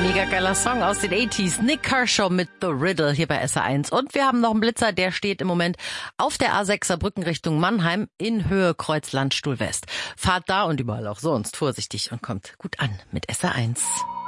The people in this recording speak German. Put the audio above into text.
Mega geiler Song aus den 80s. Nick Kershaw mit The Riddle hier bei SR1. Und wir haben noch einen Blitzer, der steht im Moment auf der A6 Saarbrücken Richtung Mannheim in Höhe Kreuz Landstuhl West. Fahrt da und überall auch sonst vorsichtig und kommt gut an mit SR1.